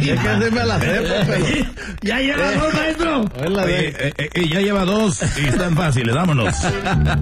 Es que se me la sepa, pero... Ya lleva dos, maestro. Ya lleva dos y están fáciles, vámonos.